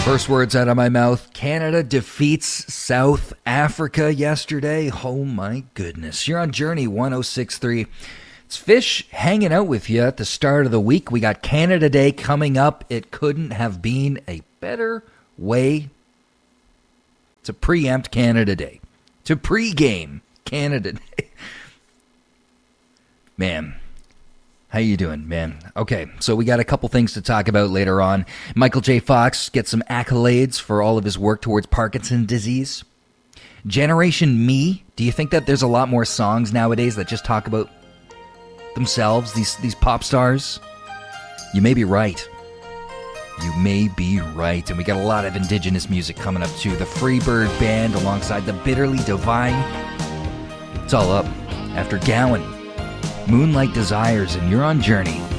First words out of my mouth, Canada defeats South Africa yesterday. Oh my goodness. You're on Journey 106.3. It's Fish hanging out with you at the start of the week. We got Canada Day coming up. It couldn't have been a better way to preempt Canada Day. To pregame Canada Day. Man. How you doing, man? Okay, so we got a couple things to talk about later on. Michael J. Fox gets some accolades for all of his work towards Parkinson's disease. Generation Me, do you think that there's a lot more songs nowadays that just talk about themselves, these pop stars? You may be right. You may be right. And we got a lot of Indigenous music coming up too. The Freebird Band alongside the Bitterly Divine. It's all up after Gowan. Moonlight Desires, and you're on Journey